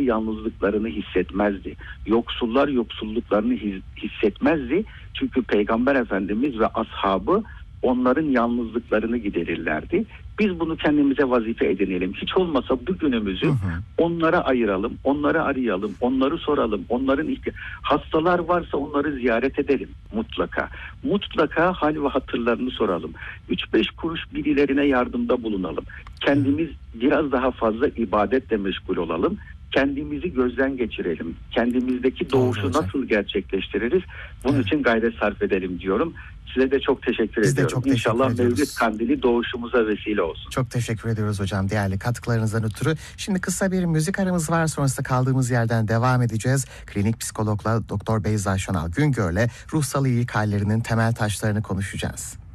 yalnızlıklarını hissetmezdi. Yoksullar yoksulluklarını hissetmezdi. Çünkü Peygamber Efendimiz ve ashabı onların yalnızlıklarını giderirlerdi. Biz bunu kendimize vazife edinelim. Hiç olmasa bu günümüzü onlara ayıralım, onları arayalım, onları soralım, hastalar varsa onları ziyaret edelim mutlaka. Mutlaka hal ve hatırlarını soralım. 3-5 kuruş birilerine yardımda bulunalım. Kendimiz biraz daha fazla ibadetle meşgul olalım. Kendimizi gözden geçirelim. Kendimizdeki doğuşu nasıl gerçekleştiririz? Bunun için gayret sarf edelim diyorum. Size de çok teşekkür ediyorum. Çok İnşallah teşekkür Mevlid Kandili doğuşumuza vesile olsun. Çok teşekkür ediyoruz hocam değerli katkılarınızdan ötürü. Şimdi kısa bir müzik aramız var. Sonrasında kaldığımız yerden devam edeceğiz. Klinik psikologla Doktor Beyza Şanal Güngör'le ruhsal iyilik hallerinin temel taşlarını konuşacağız.